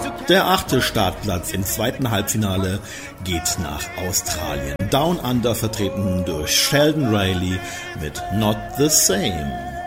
Der 8. Startplatz im zweiten Halbfinale geht nach Australien. Down Under vertreten durch Sheldon Riley mit Not the Same.